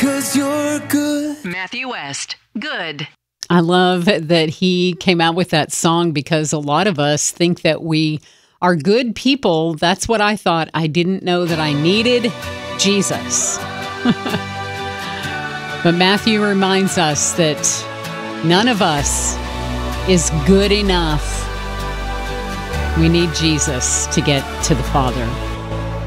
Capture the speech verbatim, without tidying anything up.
'cause you're good. Matthew West, good. I love that he came out with that song because a lot of us think that we are good people. That's what I thought. I didn't know that I needed Jesus. But Matthew reminds us that none of us is good enough. We need Jesus to get to the Father.